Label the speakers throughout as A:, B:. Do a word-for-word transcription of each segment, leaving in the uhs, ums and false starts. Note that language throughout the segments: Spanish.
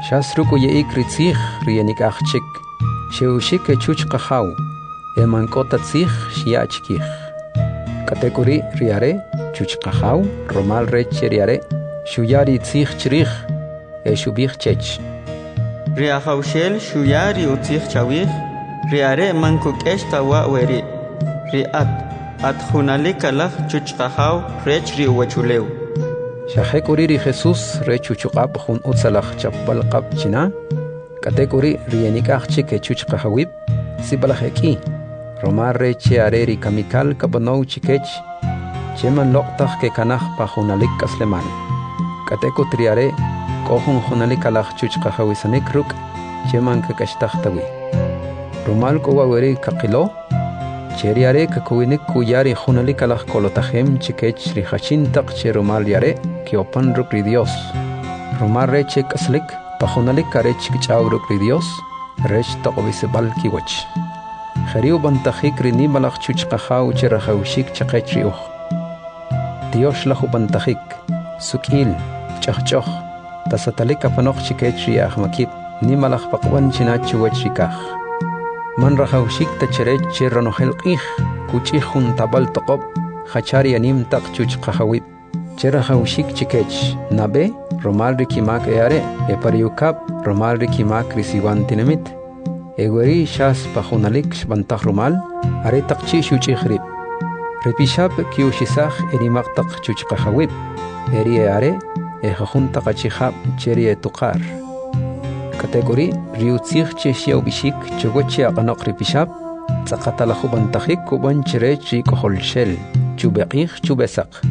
A: Shasruku yeik ritzich rienik achchik. Sheushik echuch qahaw. Emankota tzich shiachkich. Katekuri riare chuch qahaw. Romal rech riare. Shuyari tzich chrich. Eshubich chech.
B: Riahaushel shuyari utzich chawich. Riare mankukesh tawa weri. Riat. At hunalikalach chuch qahaw rech ri uwachuleu.
A: Shahekuri ri Jesus rechuchuqab hun utsalach chapbalqab china. Katekuri rienikach chike chuch qahawib. Sibalaheki. Romar reche areri kamikal kabanou chikech. Cheman loqtach ke kanach pa hunalik kasleman. Kateko triare kohun hunalikalach chuch qahawisanik ruk. Cheman kakashtachtawi. Romal kowa weri kakilo. Cheriare kakuinik kuyari hunalikalach kolotajem chikech rihachin tak cheromal yare kiopan rukri Dios. Romar reche kaslik pahunalik karech kichaw rukri Dios rech taqobisebal kiwach. Khariu bantajik rini malach chuch qahaw cherahawshik chaqech riuh. Dios lahu bantajik sukil chachchoh tasatalik apanok chikech riah makib ni malach paqwan chinachu wach rikah. Man rahawshik tacherech cheranohel qih kuchih hun tabal toqob khachari anim tak chuch qahawib cherahawshik chikech nabe romal rikimak eare epariukap romal rikimak risiwantinemit egweri shas pahunalik shbantah romal are taqchi shuchikhrib repishab kiushisach erimak tak chuch qahawib eri eare ehun taqachihab cheri etuqar Kategori riutzich che xiao bishik chogoche aqanoq ripishab tzaqatala jubantajik kuban cherech rikoholshel chubeqich chubesaq.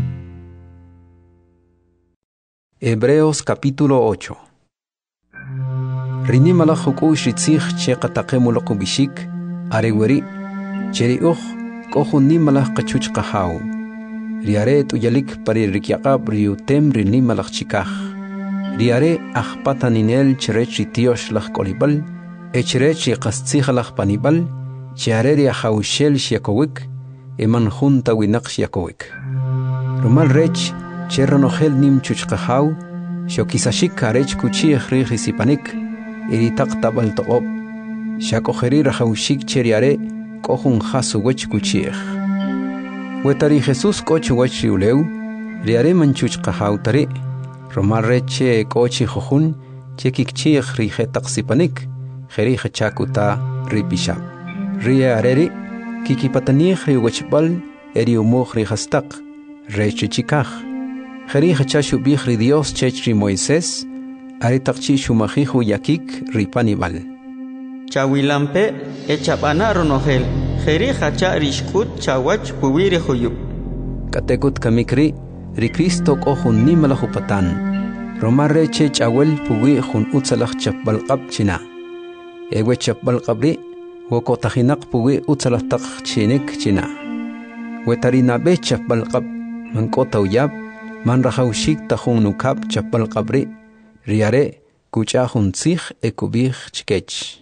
A: Hebreos capítulo ocho. Rinimala jukush ritzich che qataqemuloq bishik areweri cheriuj kohunimala qachuch qahaw riare tuyalik pari rikyaqab riutem rinimala chikaj Riare ajpata ninel cherech tiosh lach kolibal, echirech qastzich lach panibal, chiare riahaushel shiakowik, eman junta winak shiakowik. Rumal rech, cherronohel nim chuchqahaw, shokisashik arech kuchich rihisipanik, iritak tabal toqob, shakojeri rahaushik cheriare, kohun hasu wech kuchich. Wetari Jesus koch wech riuleu, riare manchuchqahaw tari, Romal reche kochi jojun chekikchich rije taqsipanik jerije chakuta ripishab rie areri kikipatanij riwachbal eri umoj rihastaq reche chikaj jerije chashubij ri Dios chech ri Moisés ari taqchi shumajiju yakik ripanibal
B: Chawilampe echapana ronohel jerije cha rishkut chawach puwiri huyub
A: Katekut kamikri ri Cristo kohun nimalahu patan Romar reche chawel puwi hun utsalach chapbalqab china Ewe chapbalqabri wokotajinak puwi utsalah taq chinik china Wetarina be chapbalqab mankota uyab man rahawshik tahun nukab chapbalqabri riare kuchahun tzich ekubij chikech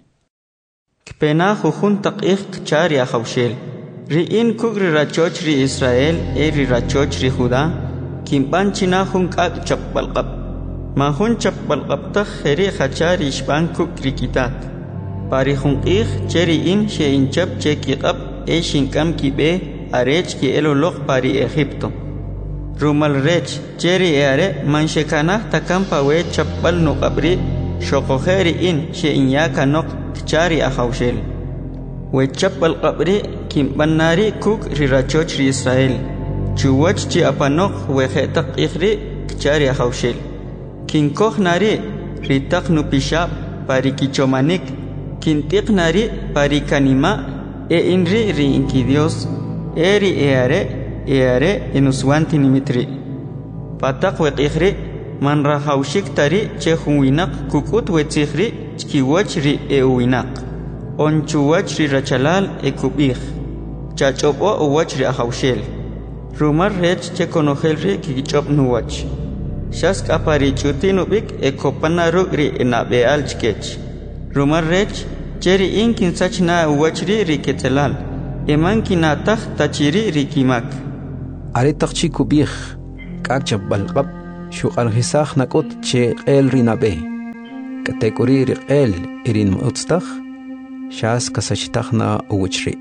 B: Kpena jujun taqih chari ahawshel Ri'in kugri rachoch ri Israel eri rachoch ri Judá Kimpan china hun kak chapbalqab Mahun chapbalqab ta kheri khachari ishban kuk rikitat Pari hun qih cheri in she inchab che kiqab e shinkam kibe arech ki eloloq pari Egipto Rumal rech cheri eare man shekanah takampa we chapbal nuqabri shoqoheri in she inyaka noq chari ahawshel We chapbalqabri kimbanari kuk rirachoch ri Israel Chuwach chi apanok wejetaq ikhri kchari ahawshel Kinkoh nari ritaq nupishab pari kichomanik Kintiq nari pari kanima e inri ri inki Dios Eri eare eare enuswanti nimitri Pataq weqikhri man rahawshik tari che hunwinaq kukut wetsikhri chkiwach ri e uwinaq Onchuwach ri rachalal e kubih Chachobo uwach ri ahawshel Rumar rech che konohel ri kikichop nuwach Shask apari chutinubik e kopanaru ri enabeal chkech Rumar rech cheri inkin sachna uwach ri ri ketelal Eman kinataq tachiri ri kimak
A: Are taqchi kubih kak chabbalqab shuqal hisaq nakot che qel ri nabe katekuri riqel irin mutstakh shas kasachitakhna uwichri.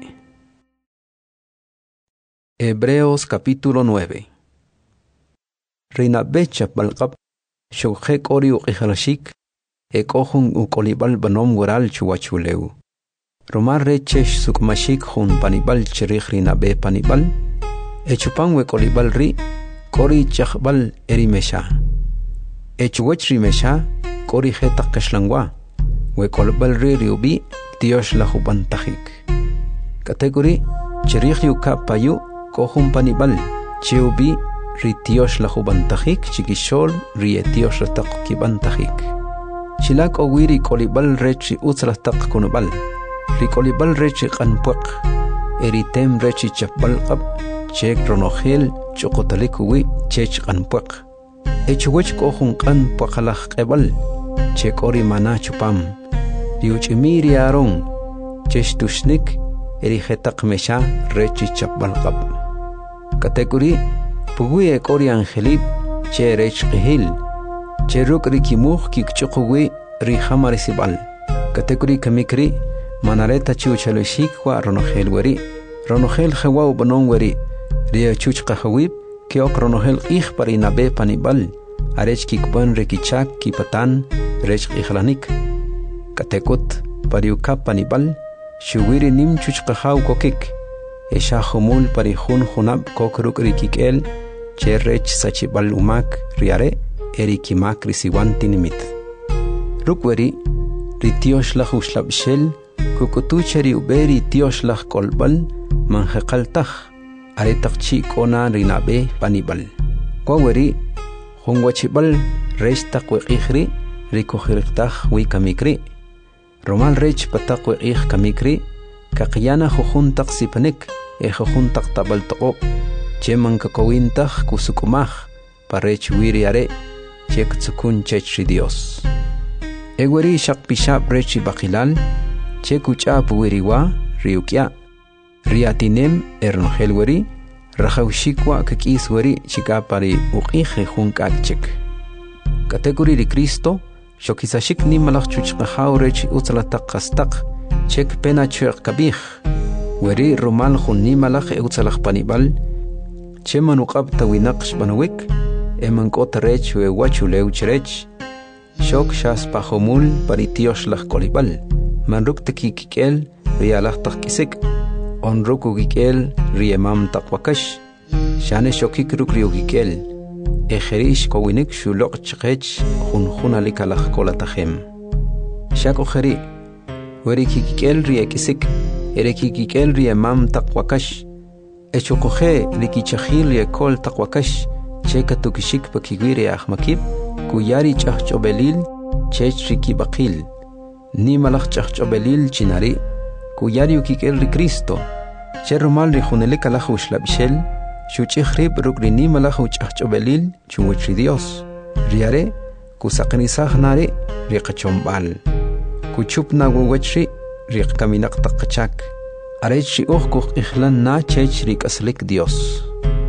A: Hebreos capítulo nueve. Rinabe chapbalqab shukhe ori uqikhalashik ekohun ukolibal banom waral chuwachuleu. Romar rechesh sukmashik hun panibal chirikh rinabe panibal echupan wekolibal ri kori chakbal erimesha. Echuwech rimesha kori hetak kashlangwa wekolibal ri riubi Dios la jubantahik. Kategori chirikh yuka payu kohun panibal chiubi ritios la jubantahik chikishol rietios la taqkibantahik. Chilak owiri kolibal rechi utsla taq kunubal. Rikolibal rechi qanpuq. Eritem rechi chapbalqab chek ronohel chokotalikuwi chech qanpuq. Echuwech kohun qanpuqalaq qebal chek ori mana chupam. Riuchimiri aron chesh tushnik erijetaq mesha rechi chapbalqab. Kategori Pugui ekori angelib che rech qihil che ruk rikimuh kikchuqwi rihamarisival. Kategori kamikri manareta chiuchaloshik wa ronohel weri ronohel khawa banon weri ria chuch qahawib kiok ronohel qih parinabe panibal arech kikban rekichak kipatan rech qihlanik. Katekut pariuka panibal shuwiri nim chuch qahaw kokik esha khumul parihun khunab kokruk rikikel che rech sachibal umak riare erikimak risiwanti nimit. Rukweri ritiosh la khuslab shel kukutucheri uberi tiosh la kolbal manheqaltah aretaqchi kona rinabe panibal. Kwaweri khungwachibal rech taqwiqihri rikohiriqtah wikamikri. Romal rech pataqwiqih kamikri kaqyana khujun taqsipanik e khujun taqtabaltaqo cheman kakowintah kusukumah parech wiriare chek tsukun chechri Dios. Egweri shakpishab rechi bakilal chekuchap wiriwa riukya riatinem ernhelweri rahawshikwa kakisweri chikapari uqih junkakchek. Kategori de Cristo shokisashik ni malach chuchqahaw rechi utsalataq qastaq chek pena chuq kabih weri romal khun ni malach utsalaq panibal cheman uqab tawinaqsh banawik eman kota rech we wachuleu chrech shok shas pahomul paritios lach kolibal manruk tekikikel rialach taqkisik onruku gikel riemam taqwakash shane shokik ruk riugikel ejerish kowinik shulok chqech khun khunalikalach kolatahem shako kheri weri kikikel riekisik erekikikel riemam taqwakash echokoje likichahil yekol taqwakash cheka tukishik pakigwiri ahmakib kuyari chahchobelil chech rikibaqil ni malach chahchobelil chinari kuyari ukikel ri Cristo cherumal ri junelik alaj ushlabshel shuchikhrib rukri ni malach chahchobelil chumuchri Dios riare kusaqnisaj nari riqachombal kuchupna wawachri riqkaminaq taqachak arech uq kuq ihlan na chech rikaslik Dios.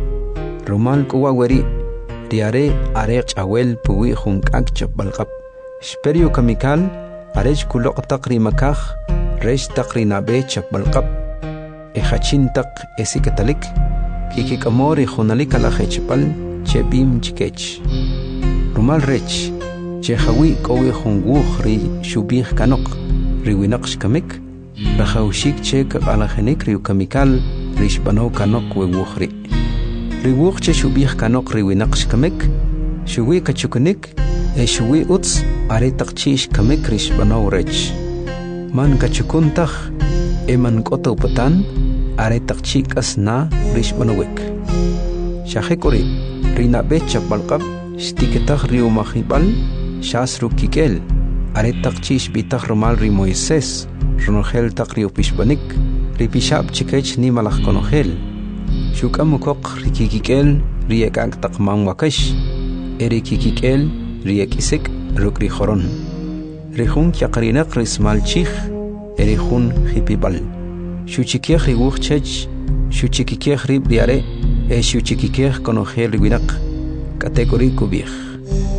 A: Romal kuwa weri riare arech awel puwi junkak chapbalqab. Shperio kamikal arech kuloq taqri makaj rech taqri nabe chapbalqab. Ejachin taq esikatalik kikikamori junalik alajechpal chebim chikech. Romal rech chehawi kowi junguj ri shubih kanok riwinaqsh kamik rahawshik chek alajenik riukamikal rishbano kanok wewuhri. Riwuh che shubih kanok riwinaqsh kamik shuwi kachukunik e shuwi uts are taqchish kamik rishbano rech. Man kachukuntah e man koto patan are taqchik asna rishbanowek. Shahekori rinabe chapbalqab shtiketah riumahibal shas rukikel are taqchish bitah romal ri Moisés ronohel taqriu pishbanik ripishab chikech ni malach konohel shukamukok rikikikel riekak taqman wakash erikikikel riekisik rukri khoron rihun kyaqrinak rismal chich erihun hipibal shuchikeh riwuh chech shuchikikeh rib diare e shuchikikeh konohel riwinak kategori kubih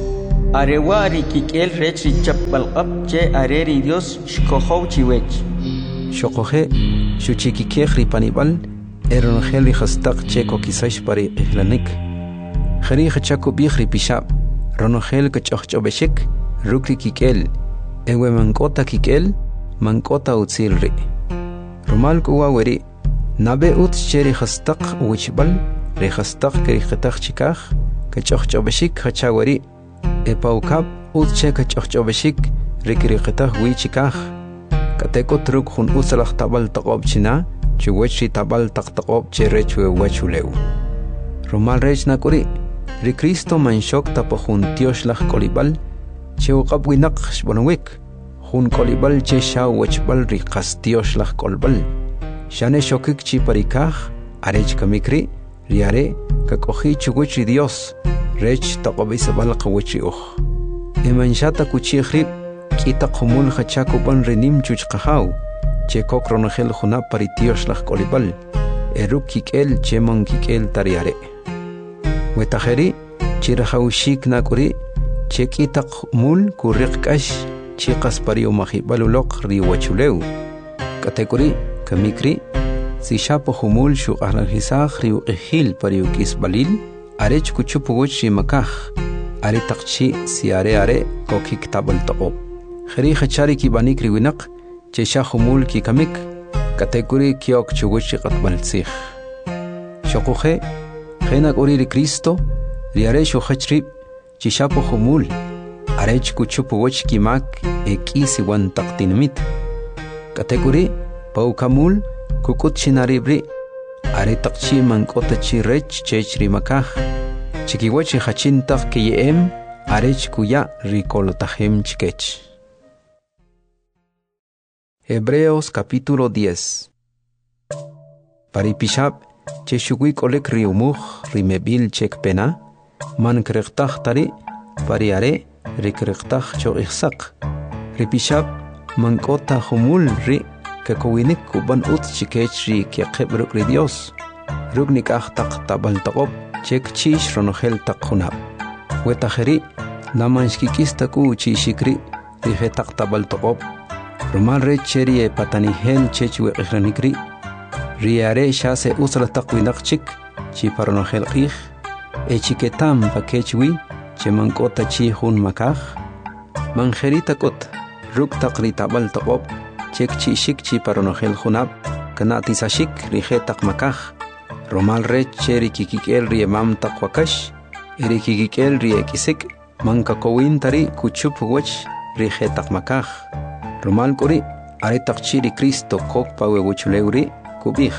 B: Arewari kikel rech ri chapbalqab che areri Dios shkohow chiwech.
A: Shokohe shuchikikeh ri panibal eron heli khastaq che kokisash pari ihlanik. Khari khachako bih ri pishab ronohel kachachobeshik rukri kikel ewe mankota kikel mankota utzilri. Romal kuwa weri nabe ut cheri khastaq wichbal ri khastaq kri khataq chikah kachachobeshik khachawari epaukab ut che kachachobeshik rikri khataq wichikah kateko truk hun usalaq tabal taqob china chuwechi tabal taqtaqob cherechwe wachuleu. Romal rech nakuri ri Cristo manshok tapohun tioshlaq kolibal chewqab winaq shbonwik hun kolibal che shaw wachbal ri qastioslaq kolbal shane shokik chi parikah arech kamikri riare kakohi chuwechi Dios rech taqobisabal qawechi uj emanshata kuchikhrib kita qumul khachakuban renim chuchqahaw che kokronogel juna paritioslaq kolibal erukikel chemon kikel tariare wetajeri chirahawshik nakuri che kitaq mul kuriqkash chiqas pario mahibaluloq riwachuleu katekuri kamikri si shapo humul shuqarhisaq riuqihil pario kisbalil arech kuchupugoch rimakaj ari taqchi siare are kokik tabal taqob khari khachari ki banik riwinaq che shahumul ki kamik katekuri kiok chuguchi qatbalsih shoqoje khena ori ri Cristo riare shu khachrib chi shapo humul arech kuchupugoch ki mak ekisi wan taqtinmit katekuri paukamul kukut chinaribri are taqchi mankota chi rech chechri makaj chikiwachi khachintaq ki yem arech kuya rikolotajem chikech. Hebreos capítulo diez. Paripishab che shugui kolek riumuj rimebil chek pena man kreqtaj tari pariare rikreqtaj cho ihsaq ripishab mankota humul ri kakowinik kuban ut chikech ri keqebruk ri Dios rugnik ahtaq tabal taqob chek chish ronogel taqhunab wetajeri namanshkikista ku chishikri rihetaq tabal taqob Romal re cherie patanihel chechwe qihranikri riare shase usra taqwinaq chik chi paronogel qih e chiketam pakechwi che mankota chi hun makaj manjerita kot ruk taqri tabal taqob chek chi shik chi paronogel hunab kanati sashik rihetaq makaj Romal re cheri kikikel riemam taqwakash eri kikikel riekisik mankakowin tari kuchup wach rihetaq makaj Romal kuri are taqchiri Cristo kok pawe wuchuleuri kubih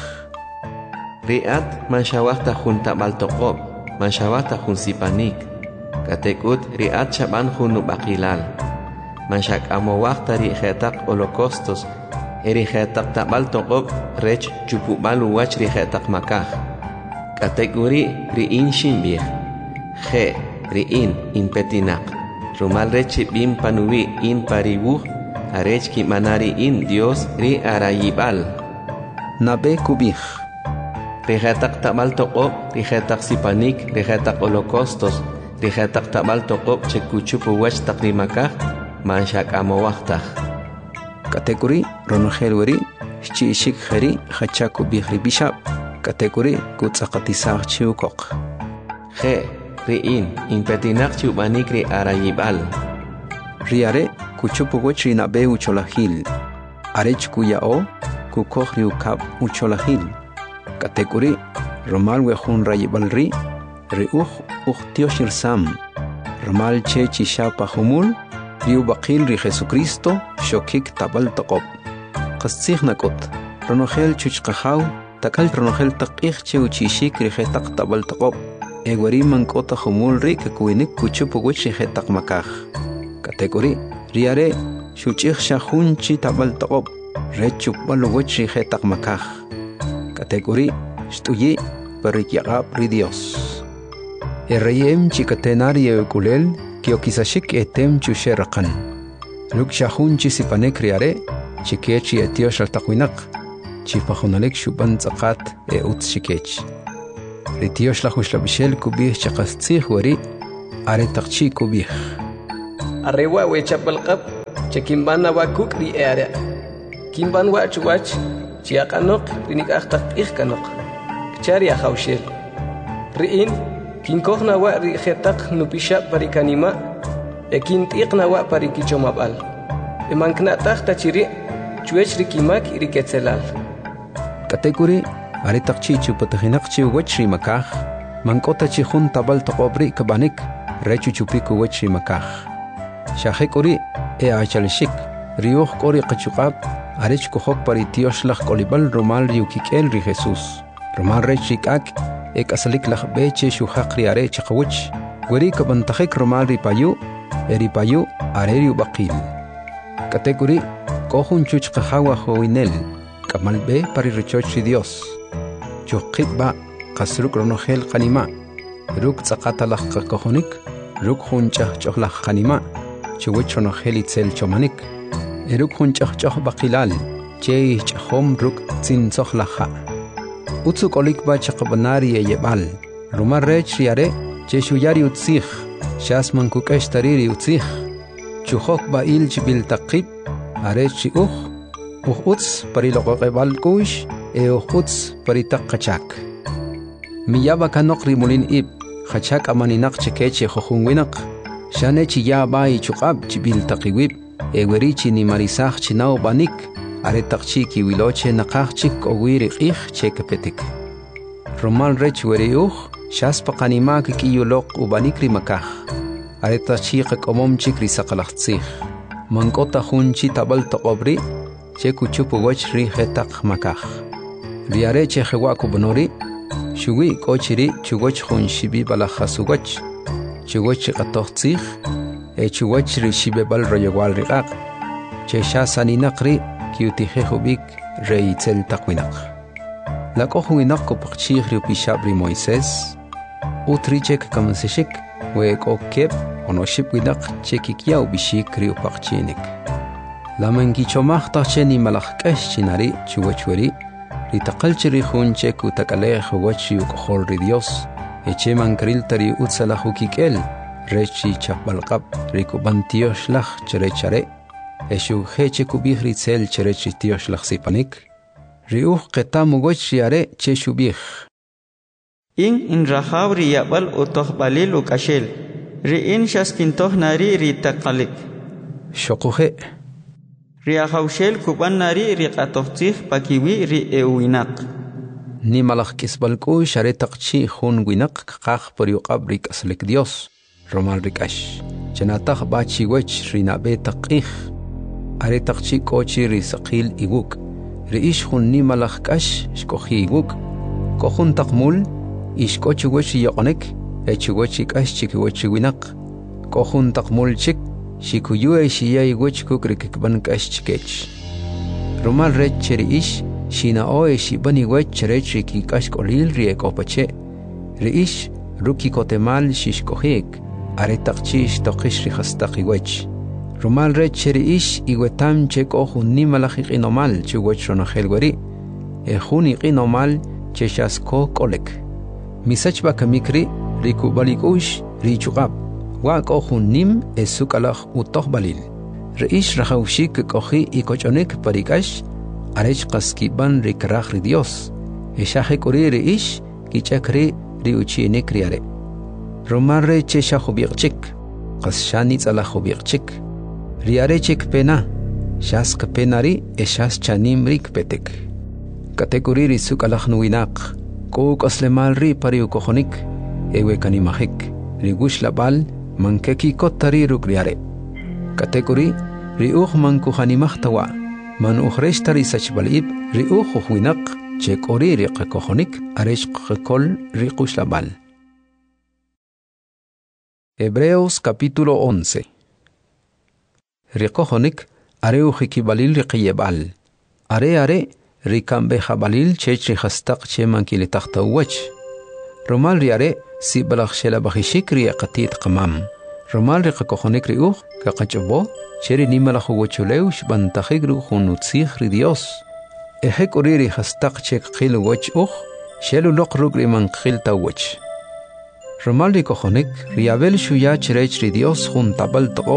A: riat manshawahta junta baltoqob manshawahta jun sipanik katekut riat chaban jun baqilal manshak amowahta ri khetaq holocaustos eri khetaq tabaltoqob rech chupubalu wach ri khetaq makaj katekuri ri in shimbih khe ri in in petinaq Romal rech bim panuwi in paribuh arech ki manari in Dios ri arayibal nabe kubih rihetaq tabal toqob rihetaq sipanik rihetaq holocaustos rihetaq tabal toqob chekuchupu wach taqrimakaj manshak amowahtaj katekuri ronogel chi shik khari khachaku bih ribishab katekuri kutzaqatisaq chiukoq khe ri in impetinaq chubanik ri arayibal riare kuchupugoch rinabe ucholahil arech kuyao kukoh riukab ucholahil katekuri romal wehun rayibalri riuj uhtioshir sam romal che chishapa humul riu baqil ri Jesucristo shokik tabal taqob qastsih nakot ronogel chuchqahaw takal ronogel taqih che uchishik ri hetaq tabal taqob egwari mankota humul ri kakuinik kuchupugoch ri hetaq makaj katekuri riare shuchih shahunchi tabal taqob rechuk balugochi hetaq makaj katekuri shtuyi parikyaqab ri Dios erreyem chikatenari ekulel kiokisashik etem chusheraqan luk shahunchi sipanek riare chikechi etiosh altaqwinaq chipahunalek shuban tsaqat e utshikech ri Dios la hushla bishel kubih chaqastzih wari are taqchi kubih
C: Arrewa we chapalqap chekimbana wa kukri eara. Kimban wa chuwach chiaqanok rinik aqtaq iqkanok. Kchari ahawshel. Riin kinkohna wa ri khetaq nupisha parikanima ekintiqna wa parikichomabal. Emankna taqta chiri chuech rikimak iriketzelal.
A: Katekuri aritaq chichu patahinaqchi wachri makaj mankota chihun tabal toqobri kabanik rechu chupiku wachri makaj. Shahekuri e achalshik riuj qori qachuqab arich kohok pari tioshlaq qolibal romal riukikel ri Jesus. Romal rechikak ek asalik laq beche shuhaq ri are chaqawich weri kabantajik romal ri payu eri payu areriu baqil. Katekuri kohun chuch qahawa hoinel kamal be pari richoch ri Dios. Chuqit ba qasruk ronogel qanima ruk tsaqatalaq qakohonik ruk hunchah chohlaq qanima chuwich ronogel itzel chomanik eruk hunchah choh baqilal che chahom ruk tsin tsohlaqa utsuk olik ba chaqbanari yebal rumar rech yare che shuyari utzig shas mankukesh tariri utzig chuhok ba il chibil taqib arech uj uj utz pariloqebal kush e uj paritaq qachak miyaba kanok rimulin ib khachak amaninaq chekeche khojunwinaq shane chi ya bai chuqab chibil taqiwib e werichi ni marisaq chinao banik are taqchi ki wiloche naqaq chik owiri qih chekepetik romal rech weriuj shas paqanima ki yuloq ubanik rimakaj are taqchi qomom chik risaqalaqtsig mankota hunchi tabal toqobri chekuchupu wach ri hetaq makaj riare che khwa kubnori shuwi kochiri chugoch khun shibi bala khasugoch chugoch qatoqtsig e chugoch ri shibe bal royewal riqaq che shasani naqri kiutihe hubik reitzel taqwinaq la kohwinaq ko paqchig ri pishabri Moisés utrichek kamseshik we kokep onoship winaq chekikia ubishik ri paqchinik la mangichomaq tacheni malaqkesh chinari chugochweri ritaqalchiri hunche kutakale huwachi ukhol ri Dios eche mankril tari utsala hukikel rechi chapalqab rikubantiosh laj cherechare eshu heche kubihri tsel cherechi tiosh laj sipanik riuj qetamu gochiare che shubih
B: in in rahabri yabal utoh balil ukashel ri in shaskintoh nari ritaqalik
A: shoquje
B: riahawshel kuban nari riqatohtih pakiwi ri ewinaq
A: ni malaj kisbalku share taqchi hun winaq qaq pariuqab rik aslik Dios romal rikash chanataq bachi wech rinabe taqih are taqchi kochi risaqil iguk riish hun ni malaj kash shkohi iguk kohun taqmul ishkochi wech yoqnek echi wech kash chiki wech winaq kohun taqmul chik shikuyue shiyay wech kukrik ban kash chikech romal rech cheriish shina oe shibani wech rech ki kash kolil rie kopache riish ruki kotemal shishkohik are taqchish toqish ri khastaqi wech romal rech cheriish iwetam chek ohun ni malahiq inomal chuwech ronogel weri e huni qinomal cheshasko kolek misach ba kamikri rikubalikush richuqab wa kohun nim esukalaj utoh balil reish rahawshik kohi ikochonek parikash arech qaskiban rikraj ri Dios eshaje kuri reish kichakri riuchine kriare romarre chesha khubiqchik qashani tsala khubiqchik riare chik pena shas penari eshas chanim rik petek kategori risukalaj nuinaq ko qaslemal ri pariu kohonik ewe kanimahik rigush labal mankeki kotari rukriare kategori riuj manku hanimahtawa man ukhreshtari sachbalib riuj huinaq chekori riqkohonik aresh qkol riqush labal. Hebreos capítulo once. Riqohonik areu hikibalil riqiyebal are are rikambe habalil chechri hastaq cheman kilitahtawach romal riare si balakshela bahishikri qatit qamam romal riqohonik riuj kaqachbo cheri nimalahu wachuleush bantahigru hunutzig ri Dios ehek oriri hastaq chek qil wach uj shelu loqrug riman qil tawach romal riqohonik riabel shuya cherech ri Dios hun tabal toqo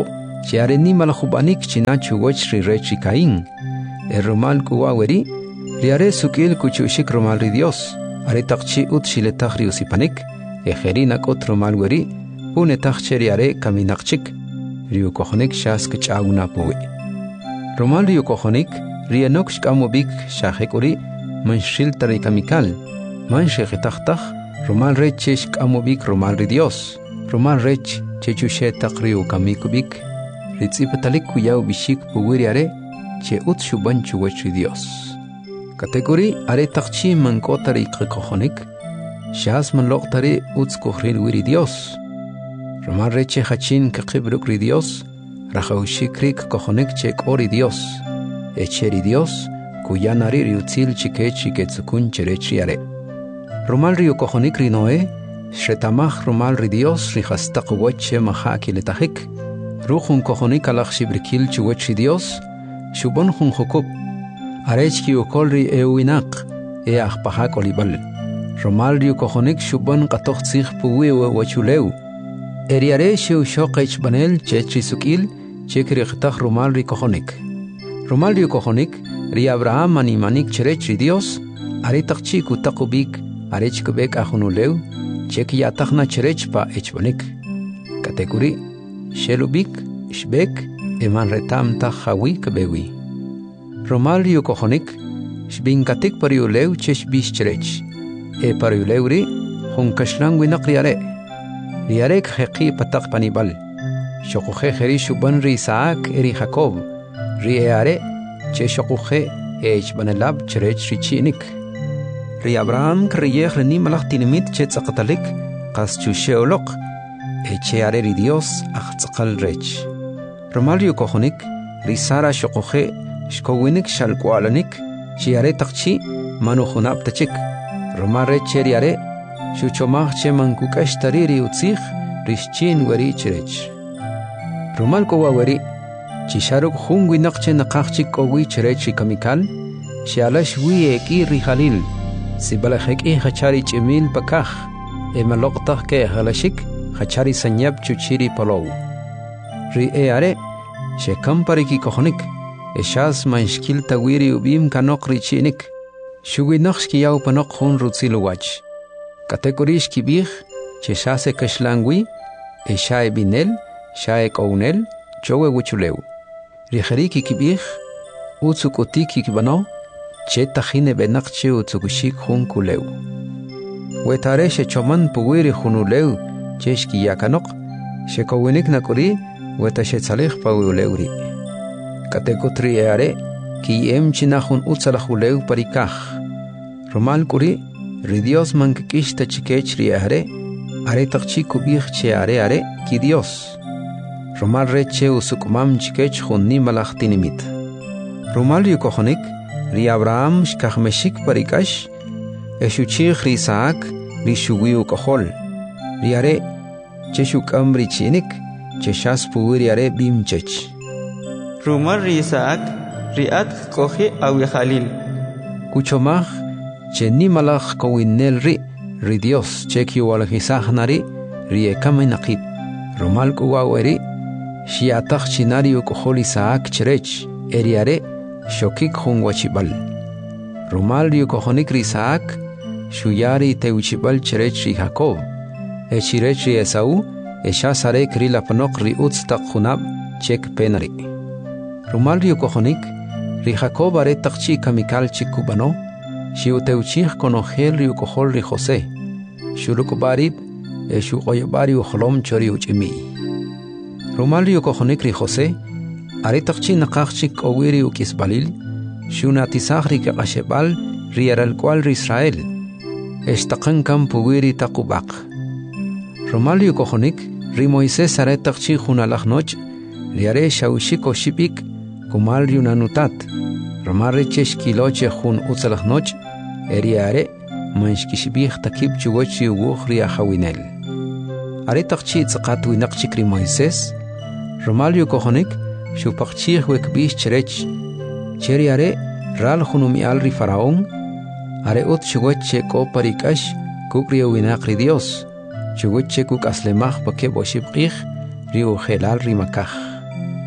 A: chiareni malajubanik china chugoch ri rechi Caín el romal kuwaweri riare sukil kuchushik romal ri Dios are taqchi ut shiletach ri usipanik ejerina kot romal weri une taqche riare kaminaqchik ri ukohonik shas kchauna puwi romal ri ukohonik ri anoksh kamobik shahekuri manshil tari kamikal manshekh takhtakh romal rechesh kamobik romal ri Dios romal rech chechushe taqriu kamikubik ritzipatalik kuyaw bishik puwiri are che ut shuban chuwach ri Dios kategori are taqchi man kotari qikohonik shas man loqtari uts kohrir wiri Dios romal reche hachin kaqibruk ri Dios rahawshikrik kohonik che kori Dios echeri Dios kuyanari riutzil chikechi ketsukun cherechi are romal ri kohonik ri Noé shetamach romal ri Dios ri hastaq wache mahaki letahik ruhun kohonik alach shibrikil chuwach ri Dios shubon hun hukub arechki ukolri euinak e ahpahak olibal romal ri kohonik shubon qatoch tsikh puwi wachuleu eriare shu shoqech banel chechi sukil chekri qtach romal ri kohonik romal ri kohonik ri Abraham ani manik cherech ri Dios are taqchi ku taqubik arech kubek ahunuleu cheki yatachna cherech pa echbanik kategori shelubik shbek eman retam tahawi kabewi romal ri kohonik shbinkatik pariuleu cheshbish cherech e pariuleuri hun kashlang winaqriare riarek heqi patak panibal shoqoje kheri shuban ri Isaac eri Jacob ri eare che shoqoje ech banalab cherech richinik ri Abraham kriyeh ni malach tinimit che tsaqtalik qas chusheoloq eche are ri Dios aqtsqal rech romal ri kohonik ri Sara shoqoje shkowinik shalkwalanik chiare taqchi manu khunab tachik romal rech riare shuchomach che mankukash tariri utzikh rishchin wari cherech romal ko wari chisharuk khungwi naqche naqachik kowi cherech kamikal shialash wi eki ri khalil sibalakhek e khachari chimil pakakh e maloqtah ke halashik khachari sanyab chuchiri palow ri e are shekam pariki kohonik eshas manshkil tawiri ubim kanok richinik shuwi naqshki yaw panok khun rutziluwach kategorish kibih che shase kashlangwi e shae binel shae kounel chowe wuchuleu riheriki kibih utsukotiki kibano che tajine benaqche utsukushik hun kuleu wetare she choman puwiri khunuleu cheshki yakanok she kowenik nakuri weta she tsalih pawuleuri kategotri are ki em chinahun utsalahuleu parikah romal kuri ri Dios mankikish tachikech ri are are taqchi kubih che are are ki Dios romal reche usukmam chikech khunni malachtinimit romal ri kohonik ri Abraham shkahmeshik parikash eshuchich ri Isaac ri shuwiu kohol ri are cheshukam ri chinik cheshas puwiri are bimchech
B: romal ri Isaac ri at kohi awi khalil
A: kuchomach cheni malach kowinel ri ri Dios cheki walhisahnari ri ekaminaqib romal kuwaweri shiatach chinari ukohol Isaac cherech eriare shokik hun wachibal romal ri ukohonik ri Isaac shuyari teuchibal cherech ri Jacob echirech ri Esau eshasare kri lapnok ri utstaq khunab chek penari romal ri ukohonik ri Jacob are taqchi kamikal chikubano shiuteuchich konogel ri ukohol ri José shurukbarib eshu qoybari ukhlom chori uchimi romal ri ukohonik ri José are taqchi naqachik owiri ukisbalil shuna tisagri qashebal ri aral kwal ri Israel estaqan kam puwiri taqubaq romal ri ukohonik ri Moisés are taqchi khunalahnoch ri are shawshiko shipik kumal ri unanutat romal ri cheshkiloche khun utsalahnoch eriare manshkishbih takib chuwachi wukhri ahawinel are taqchi tsaqatu naqchikri Moisés romal ri ukohonik shupaqchih wekbish cherech cheriare ral khunumi al ri faraón are ut chuwache ko parikash kukri winaqri Dios chuwache kuk aslemach pake boshibqih ri ukhelal ri makah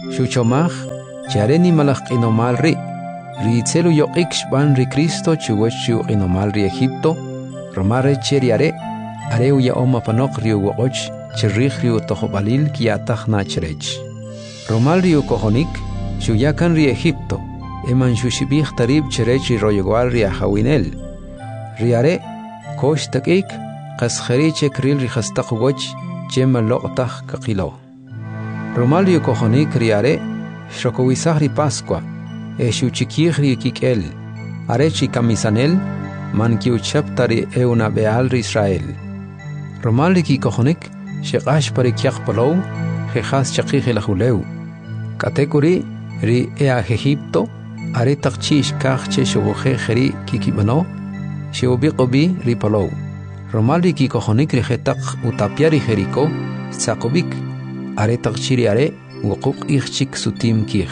A: Shuchomaj, Chareni malach inomal ri, Rizelu yoik shban ri Cristo chuwechu inomal ri Egipto, Romare cheriare, Areu ya oma panok riu woch, Cherich riu tohobalil kiatach nachrech. Romal riu kohonik, Shuyakan ri Egipto, Eman shushibich tarib cherech ri royegual ri ahawinel. Riare, Kosh takik, Kaskheriche kril ri khastaq woch, Chema loqtach kakilo. Romal riu kohonik riare, Shokowisah ri Pascua, Eshuchikih ri kikel, Arechi kamisanel, Man kiuchaptari euna beal ri Israel. Romal ri ki kohonik, Shekash pari kiak palow, Jehas chakih elahuleu. Katekuri, ri ea Egipto, Are takchish kach che shoboje jeri kikibano, Sheobiqobi ri palow. Romal ri ki kohonik ri jetak utapiari jeriko, Tzakobik, Are takchiri are, Wukuk ichchik sutim kich.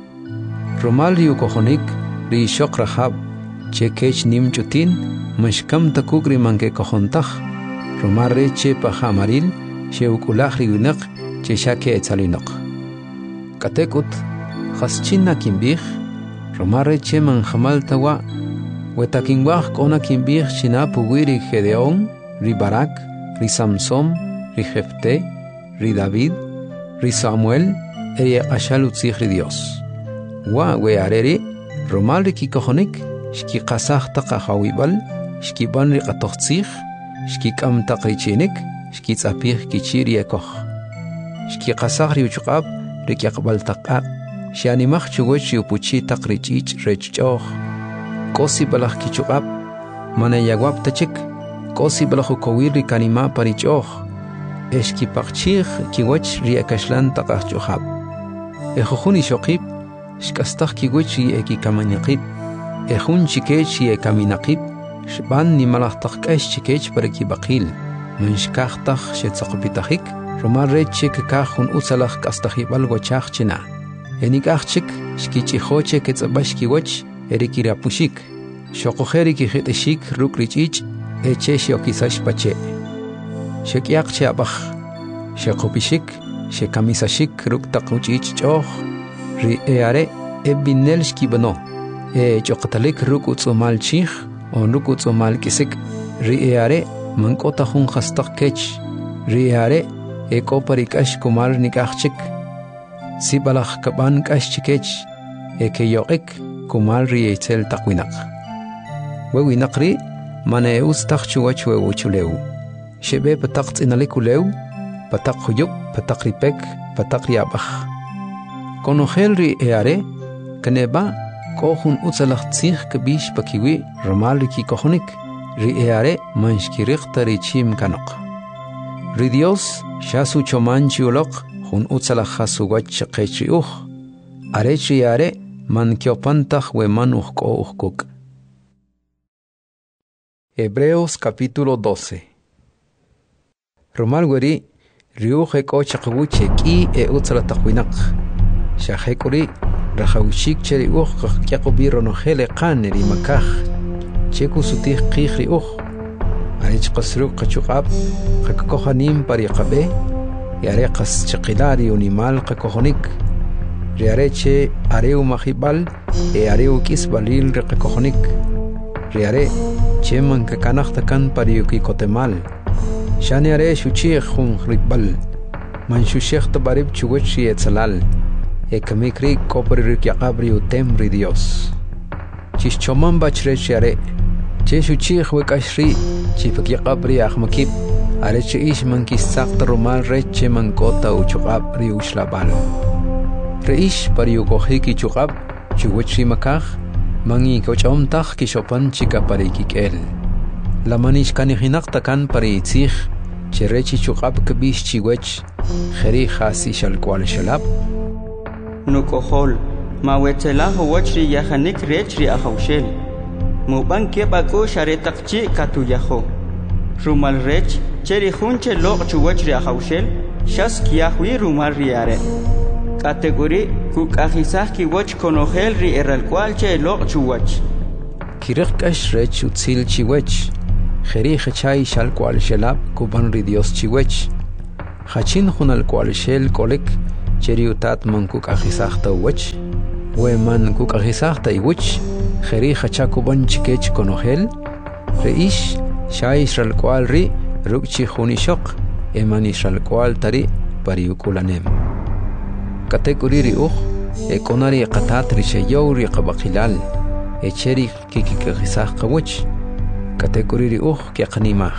A: Romal ri kohonik ri shok rahab, Che kech nim chutin, Mashkam takuk ri manke kohontach, Romal re che pahamaril, Sheukulach ri winak, Che shake etzalinok. Katekut, Chaschina kimbich, Romal re che man jamal tawa, Wetakinwach kona kimbich china pugui ri Gedeón, ri Barak, ri Samsom, ri Jefte, ri David, ri Samuel, eri ashal utzich ri Dios. Wa we areri, Romal ri kikohonik, shki qasach taqa hawibal, shki ban ri qatochtzich, shki kam taqrichinik, shki tzapich kichiri ekoch. Shki qasach ri uchqab, ri kiaqbal taqaq, shianimach chugoch yupuchi taqrichich rechchoch. Kosi balach kichuqab, manayagwab tachik, kosi balach ukowir ri kanima parichoch. Eshki paqchich kiwach ri akashlan taqach chuhab. Ejohuni shoqib, shkastach kiwach ri ekikamaniqib. Ejun chikech ri ekaminaqib, shban ni malach taqkash chikech pariki baqil. Menshkachtach shetzaqpitachik, Romal reche kekajun utzalach kastahibal wachach china. Enikachik, shkichihoche ketzabash kiwach, erikirapushik. Shokojeri kijeteshik rukrichich, eche shiokisash pache. Shekiak cheabach, shekopishik, shekamisashik ruktakuchich choch, ri eare ebinel shkibano, e chokatalik rukutsumal chich, on rukutsumal kisik, ri eare mankotahun hastak kech, ri eare ekoparikash kumar nikachik, sibalach kaban kashchikech, ekeyokik kumar ri etzel takwinak. Wewinakri, maneus takchuach wewuchuleu. Shebe patak inalikuleu, patak huyuk, patak ripek, patak riabach. Konogel ri eare, kaneba, kohun utzalach tzich kabish pakiwi, Romal ki kohonik, ri eare, manshkirichta ri chim kanok. Ri Dios, shasu chomanchi ulok, hun utzalach hasuwach kechi uch, arechi eare, man kiopantach we man uchko uchkuk. Hebreos capítulo doce. Romal weri riuche kochakawuche ki e utzala takwinak. Shahekuri rahawishik cheri uch kakyakubiro no hele kaneri makach. Cheku sutih kihri uch. Arich kasruk kachukab kakakohanim parikabe. Yare kas chakilari unimal kakohonik. Riareche areu mahibal e areu kisbalil rekakohonik. Riare cheman kakanachtakan pariuki kotemal. Shani are shuchich hun ribal. Man shushech tabarib chuwechi etzalal. E kamikri koperik yakabri utem ri Dios. Chischoman bachrech are. Che shuchich wekashri. Chifak yakabri ahmakib. Are che ish man kisakta romal reche man kota uchukab ri ushlabal. Reish pariukohiki chukab. Chuwechi makach. Mangi kochomtach kishopan chika parikik el. La manish kanihinak takan pariitzich, cherechi chukab kabish chiwech, jeri hasi shalkwal shalab.
B: Nukohol, mawetela huachri yahanik rechri ahaushel. Muban kebako sharetakchi katuyaho. Rumal rech, cheri hunche lok chuachri ahaushel, shas kiahui rumal riare. Category kukajisah kiwach konogel ri eralkwal che lok chuwach.
A: Kirikash rech utzil chiwech. Jeri hechay shal kwal shelab kuban ri Dios chiwech. Hachin hun al kwal shel kolek cheriutat man kuk agisahta wach we man kuk agisahta iwach kheri khachaku ban chikech konogel reish shay israel kwal ri rukchi khuni shok eman israel kwal tari pariukulanem katekuri ri ukh ekonari qatat ri shayuri qabaqilal echeri kikikagisah qawach katekuri ri ukh keqnimah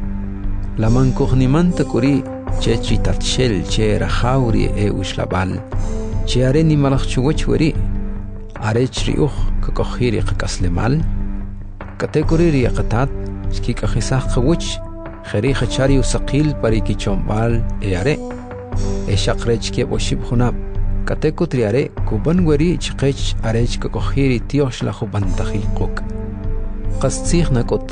A: laman kuhnimanta kuri chechi tatshel che rahauri e ushlabal che are ni malakh chuwach wari are chri ukh kokhiri qaslemal katekuri ri qatat kikikagisah qawach khari khachari usaqil pariki chombal e are e shaqrech ke boshib khunab katekutri are kuban wari chqech arech kokhiri tiosh la khuban taqiquk qastikh nakot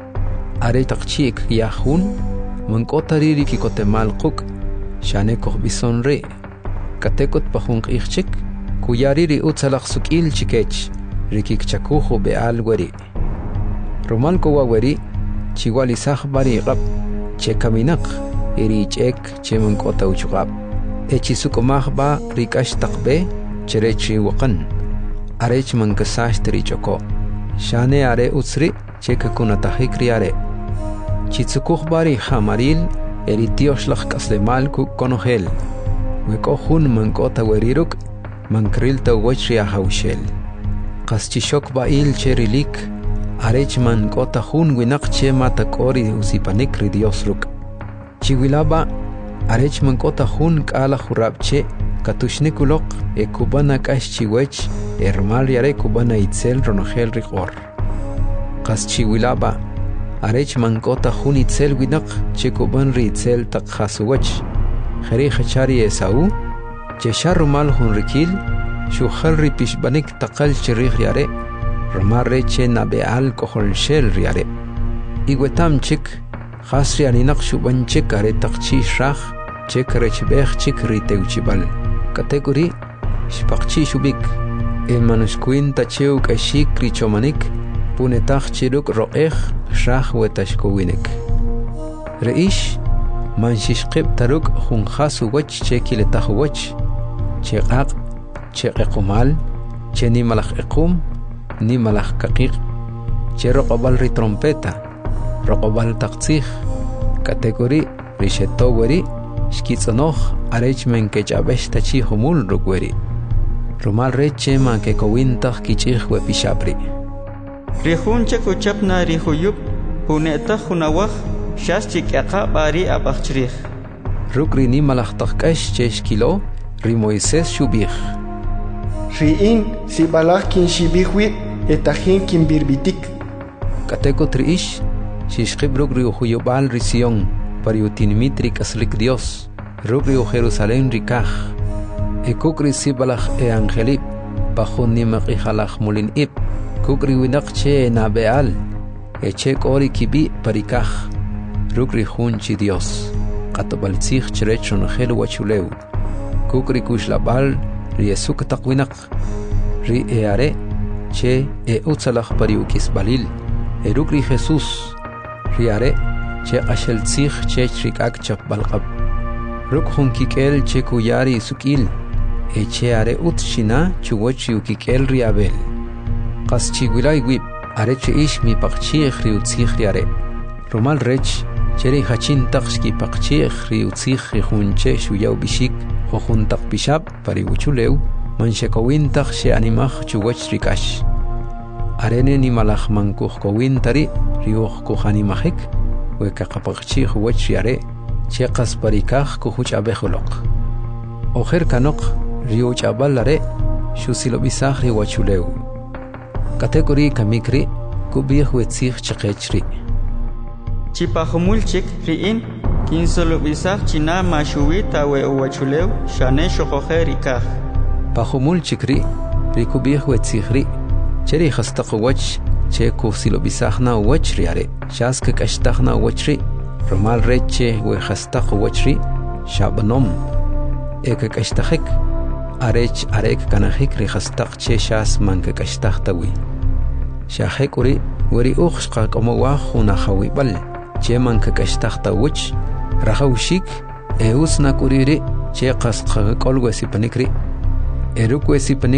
A: are taqchik yahun man kotariri ki kotemal quk shane koh bison re katekot pahun qixchik kuyariri utsalaq sukil chikech rikik chakuhu beal wari romal ko wari chiwali sah bari qab che kaminak iri chek che man kota uchqab echi sukomah ba rikash taqbe cherechi waqan arech man kasash tri choko shane are utsri che kakuna tahikri are chitsukuh bari hamaril eri tiosh lak kaslemal ku konohel weko hun man kota weriruk man kril ta wachri haushel qaschi shok ba il cherilik arech man kota hun winak che mata kori usipanik ri dios ruk chiwilaba arech man kota hun kala khurabche katushnikulok e kubana kash chiwech ermal yare kubana itzel ronogel riqor qas chiwilaba arech man kota hun itzel winak che kuban ri itzel taqhasuwach khari khachari esau che sharmal hun rikil shu khalri pishbanik taqal chirih yare ramare che nabeal kohol shel yare igwetam chik khasri aninak shuban chik are taqchi shrakh chekrech bekh chikri teuchibal kategori shpaqchi shubik e manuskuin tacheu kashik richomanik punetach chiruk ro'eh shrakh wetashkowinek reish manshishqib taruk khunxasu wach chekile tahwach cheqaq cheqqumal cheni malakh iqum ni malakh kaqiq cheroqbal ri trompeta roqbal taqtsikh kategori rishetowari shkitsonoh arech men ke chabesh tachi humul rukweri rumal reche man ke kowintah kichih we pishapri
B: rihunche kuchapna rihuyup huneta hunawah shashchik yaqa bari abachrih
A: rukri ni malakh taqash chesh kilo ri Moisés shubih
D: riin si balakh kin shibihwi etahin kin birbitik
A: kateko triish shishqib rukri huyubal rision pariutin mitri kaslik Dios rukri Jerusalén rikah e kukri si balakh e angelip bajun ni maqikhalakh mulin ip kukri winaqche na beal e che kori kibi parikah rukri hunchi Dios qatbaltsikh cherechon khel wachuleu kukri kushlabal riesuk taqwinaq ri eare che e utsalakh pariukis balil e rukri Jesús riare che qashel tsikh che trikak chapbalqab ruk hun kikel che kuyari sukil e che are utshina chuwochi ukikel riabel qas chigulai wib are che ish mi paqchi khri utsikh riare romal rech cheri hachin taqski paqchi khri utsikh hunche shuyaw bishik khun taq bishab pari uchuleu manshekowin taq she animach chuwoch rikash arene ni malakh mankuh kowin tari riuh ku hanimahik we ka qapaqchi khuwach yare che qas parikah ku huch abekhuloq oher kanok riuch abalare shusilo bisahri wachuleu kategori kamikri ku bih wetsikh chqechri
B: chipahumulchik riin kinsolo bisah china mashuita we wachuleu shane shoqoherika
A: pahumulchikri riku bih wetsikhri cheri khastaq wach che kusilo bisahna wachri are shask kashtakhna wachri romal reche we khastaq wachri shabnom ek kashtakhik arech arek kanahik ri khastaq che shas man kashtakhtawi shahekuri wari ukhshqa como wa khuna khawibal che man kashtakhta wach rahawshik e usna kuriri che qasqa kolwe sipanikri erukwe sipanik